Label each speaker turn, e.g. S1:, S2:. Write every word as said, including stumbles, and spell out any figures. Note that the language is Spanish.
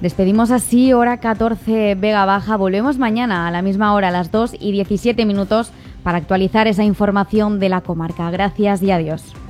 S1: Despedimos así hora catorce Vega Baja. Volvemos mañana a la misma hora, a las dos y diecisiete minutos, para actualizar esa información de la comarca. Gracias y adiós.